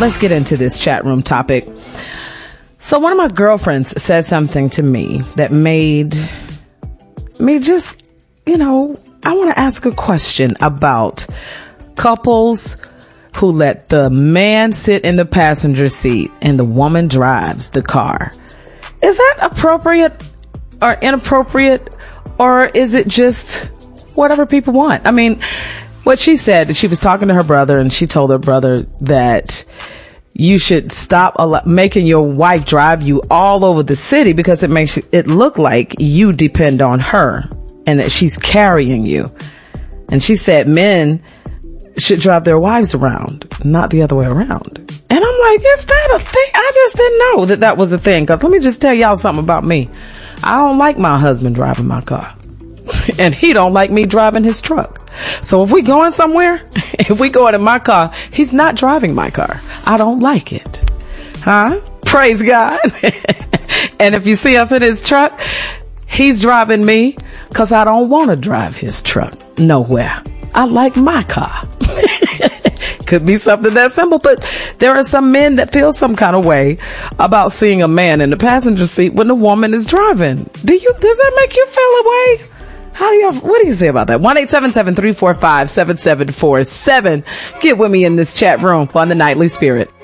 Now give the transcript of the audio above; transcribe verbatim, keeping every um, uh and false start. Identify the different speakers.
Speaker 1: let's get into this chat room topic. So one of my girlfriends said something to me that made me just, you know, I want to ask a question about couples who let the man sit in the passenger seat and the woman drives the car. Is that appropriate or inappropriate, or is it just whatever people want? I mean, what she said, she was talking to her brother and she told her brother that you should stop a lot, making your wife drive you all over the city because it makes it look like you depend on her and that she's carrying you. And she said men should drive their wives around, not the other way around. And I'm like, is that a thing? I just didn't know that that was a thing. Because let me just tell y'all something about me. I don't like my husband driving my car. And he don't like me driving his truck. So if we going somewhere, if we going in my car, he's not driving my car. I don't like it. Huh? Praise God. And if you see us in his truck, he's driving me because I don't want to drive his truck nowhere. I like my car. Could be something that simple, but there are some men that feel some kind of way about seeing a man in the passenger seat when the woman is driving. Do you, does that make you feel a way? How do you, what do you say about that? one eight seven seven, three four five, seven seven four seven. Get with me in this chat room on the Nightly Spirit.